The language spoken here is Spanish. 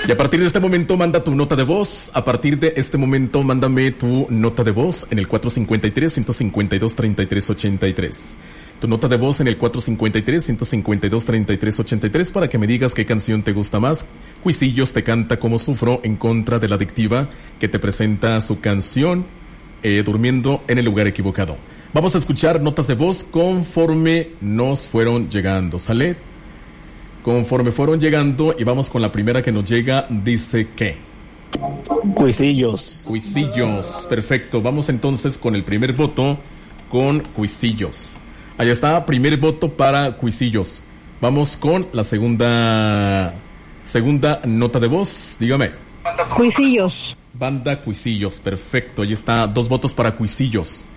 Y a partir de este momento manda tu nota de voz. A partir de este momento mándame tu nota de voz en el 453-152-3383. Tu nota de voz en el 453-152-3383 para que me digas qué canción te gusta más. Cuisillos te canta Como Sufro en contra de la adictiva que te presenta su canción Durmiendo en el lugar equivocado. Vamos a escuchar notas de voz conforme nos fueron llegando, ¿sale? Conforme fueron llegando y vamos con la primera que nos llega, dice que... Cuisillos. Cuisillos, perfecto. Vamos entonces con el primer voto con Cuisillos. Ahí está, primer voto para Cuisillos. Vamos con la segunda nota de voz, dígame. Cuisillos. Banda Cuisillos, perfecto. Ahí está, 2 votos para Cuisillos.